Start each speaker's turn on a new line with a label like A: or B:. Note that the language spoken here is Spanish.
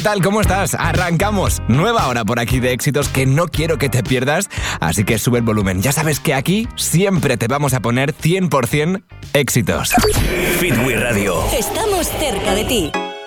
A: tal? ¿Cómo estás? Arrancamos. Nueva hora por aquí de éxitos que no quiero que te pierdas, así que sube el volumen. Ya sabes que aquí siempre te vamos a poner 100% éxitos.
B: Fitwi Radio.
C: Estamos cerca de ti.